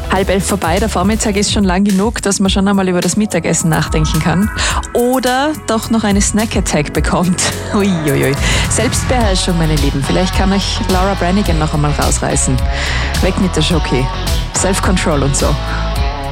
11:30 vorbei, der Vormittag ist schon lang genug, dass man schon einmal über das Mittagessen nachdenken kann. Oder doch noch eine Snack-Attack bekommt. Uiuiui. Selbstbeherrschung, meine Lieben. Vielleicht kann euch Laura Branigan noch einmal rausreißen. Weg mit der Schoki. Self-Control und so.